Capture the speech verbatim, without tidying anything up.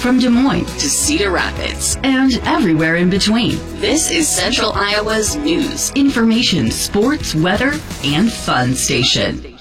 from Des Moines to Cedar Rapids and everywhere in between. This is Central Iowa's news, information, sports, weather, and fun station.